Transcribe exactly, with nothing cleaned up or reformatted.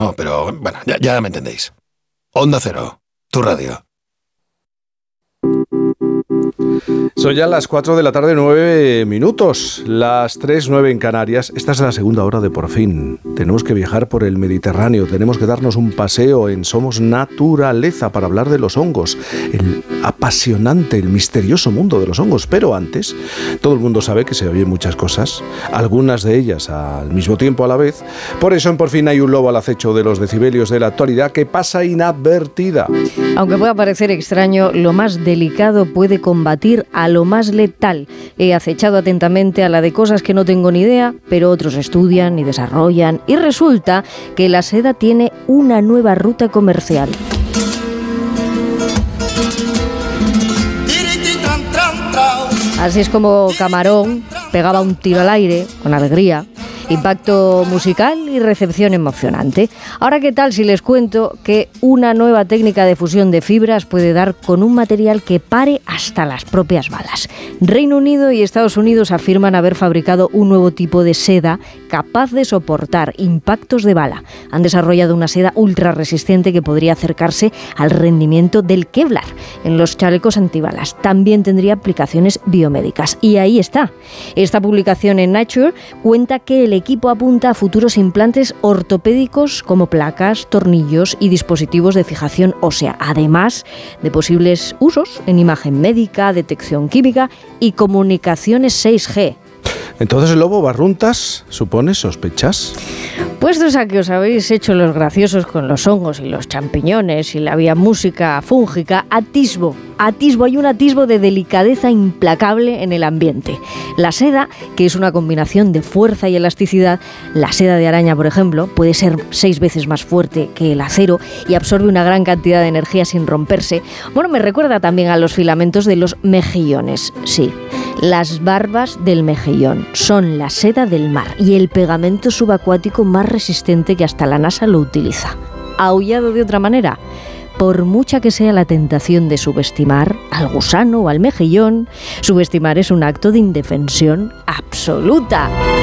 No, pero bueno, ya, ya me entendéis. Onda Cero, tu radio. Son ya las cuatro de la tarde, nueve minutos, las tres, nueve en Canarias. Esta es la segunda hora de Por Fin. Tenemos que viajar por el Mediterráneo, tenemos que darnos un paseo en Somos Naturaleza para hablar de los hongos, el apasionante, el misterioso mundo de los hongos. Pero antes, todo el mundo sabe que se oyen muchas cosas, algunas de ellas al mismo tiempo a la vez. Por eso en Por Fin hay un lobo al acecho de los decibelios de la actualidad que pasa inadvertida. Aunque pueda parecer extraño, lo más delicado puede combatir a lo más letal. He acechado atentamente a la de cosas que no tengo ni idea, pero otros estudian y desarrollan, y resulta que la seda tiene una nueva ruta comercial. Así es como Camarón pegaba un tiro al aire, con alegría, impacto musical y recepción emocionante. Ahora, ¿qué tal si les cuento que una nueva técnica de fusión de fibras puede dar con un material que pare hasta las propias balas? Reino Unido y Estados Unidos afirman haber fabricado un nuevo tipo de seda capaz de soportar impactos de bala. Han desarrollado una seda ultra resistente que podría acercarse al rendimiento del Kevlar en los chalecos antibalas. También tendría aplicaciones biomédicas. Y ahí está. Esta publicación en Nature cuenta que el equipo apunta a futuros implantes ortopédicos como placas, tornillos y dispositivos de fijación ósea, además de posibles usos en imagen médica, detección química y comunicaciones seis G. Entonces el lobo barruntas, ¿supones, sospechas? Puestos a que os habéis hecho los graciosos con los hongos y los champiñones y la vía música fúngica, atisbo, atisbo, hay un atisbo de delicadeza implacable en el ambiente. La seda, que es una combinación de fuerza y elasticidad, la seda de araña, por ejemplo, puede ser seis veces más fuerte que el acero y absorbe una gran cantidad de energía sin romperse. Bueno, me recuerda también a los filamentos de los mejillones, sí. Las barbas del mejillón son la seda del mar y el pegamento subacuático más resistente que hasta la NASA lo utiliza. Aullado de otra manera, por mucha que sea la tentación de subestimar al gusano o al mejillón, subestimar es un acto de indefensión absoluta.